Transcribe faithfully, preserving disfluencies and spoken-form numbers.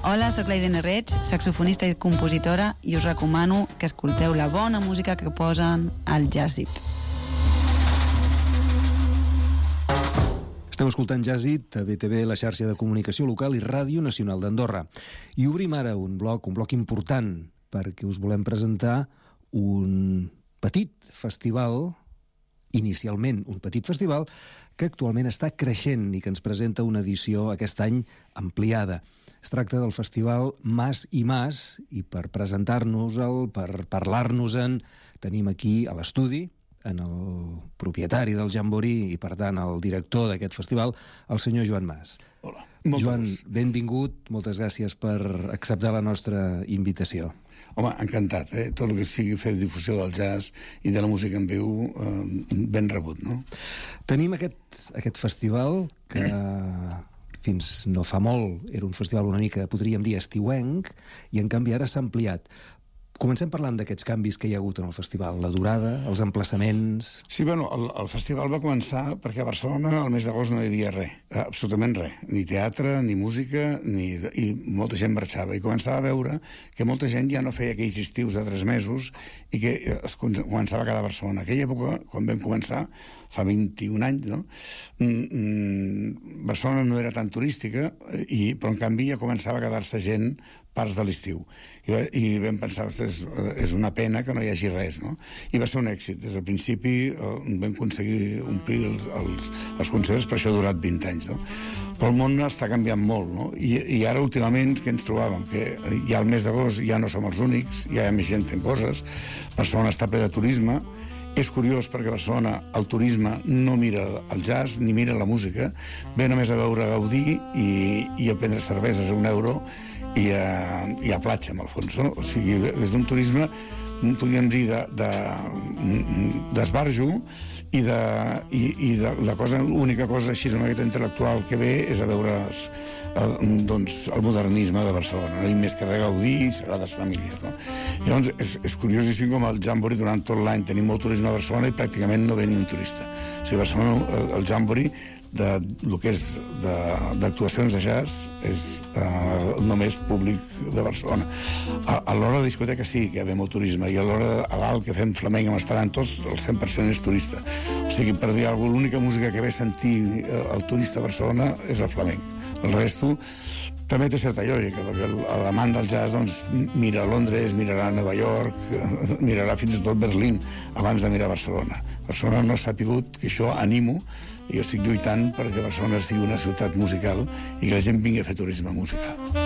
Hola, sóc la Irene Reig, saxofonista i compositora, i us recomano que escolteu la bona música que posen al Jazzit. Esteu escoltant Jazzit a B T V, la xarxa de comunicació local i Ràdio Nacional d'Andorra. I obrim ara un bloc, un bloc important, perquè us volem presentar un petit festival, inicialment un petit festival, que actualment està creixent i que ens presenta una edició aquest any ampliada. Es tracta del festival Mas i Mas, i per presentar-nos-el, per parlar-nos-en, tenim aquí a l'estudi en el propietari del Jamboree i, per tant, el director d'aquest festival, el senyor Joan Mas. Hola. Joan, benvingut, moltes gràcies per acceptar la nostra invitació. Home, encantat, eh? Tot el que sigui fer difusió del jazz i de la música en viu, eh, ben rebut, no? Tenim aquest, aquest festival que fins no fa molt era un festival una mica, podríem dir, estiuenc, i en canvi ara s'ha ampliat. Comencem parlant d'aquests canvis que hi ha hagut en el festival, la durada, els emplaçaments... Sí, bueno, el, el festival va començar perquè a Barcelona al mes d'agost no hi havia res, absolutament res, ni teatre, ni música, ni, i molta gent marxava, i començava a veure que molta gent ja no feia aquells estius de tres mesos i que es començava a quedar a Barcelona. Aquella època, quan vam començar, fa vint-i-un anys, no? Mm, Barcelona no era tan turística, i, però en canvi ja començava a quedar-se gent parts de l'estiu. I, I vam pensar, ostres, és una pena que no hi hagi res, no? I va ser un èxit. Des del principi eh, vam aconseguir omplir els, els, els concerts, per això ha durat vint anys, no? Però el món està canviant molt, no? I, i ara últimament què ens trobàvem? Que ja al mes d'agost ja no som els únics, ja hi ha més gent fent coses, Barcelona està ple de turisme. És curiós perquè a Barcelona el turisme no mira el jazz ni mira la música, ve només a veure Gaudí i, i a prendre cerveses a un euro i a, i a platja, en el fons, no? O sigui, és un turisme, podríem dir, d'esbarjo, i, de, i, i de, la cosa, l'única cosa així una miqueta intel·lectual que ve és a veure el, doncs, el modernisme de Barcelona, no? I més que res Gaudí i Sagrades Famílies, no? I llavors és, és curiosíssim com el Jamboree durant tot l'any tenim molt turisme a Barcelona i pràcticament no ve ni un turista. O sigui, Barcelona, el, el Jamboree de lo que és d'actuacions de, de jazz és eh, només públic de Barcelona. A, a l'hora de discoteca sí que hi ha molt turisme, i a l'hora de, a dalt que fem flamenc amb els tarantos el cent per cent és turista. O sigui, per dir alguna cosa, l'única música que ve a sentir el turista a Barcelona és el flamenc. El resto també té certa lògica, perquè l'amant del jazz doncs, mira a Londres, mirarà a Nova York, mirarà fins i tot Berlín abans de mirar a Barcelona. Barcelona no s'ha pogut, que això animo, i jo estic lluitant perquè Barcelona sigui una ciutat musical i que la gent vingui a fer turisme musical.